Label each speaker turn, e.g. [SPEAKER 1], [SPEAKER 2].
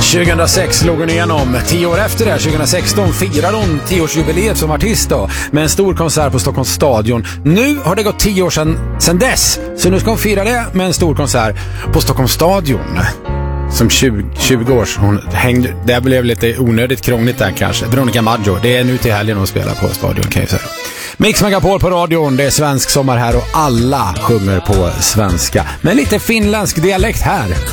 [SPEAKER 1] 2006 låg hon igenom. 10 år efter det, 2016, firade hon 10-årsjubileet som artist då, med en stor konsert på Stockholms stadion. Nu har det gått 10 år sedan dess, så nu ska hon fira det med en stor konsert på Stockholms stadion. Som 20 års, hon hängde, det blev lite onödigt krångligt där kanske. Veronica Maggio, det är nu till helgen hon spelar på stadion, kan jag säga. Mix Megapol på radion, det är svensk sommar här och alla sjunger på svenska. Men lite finländsk dialekt här.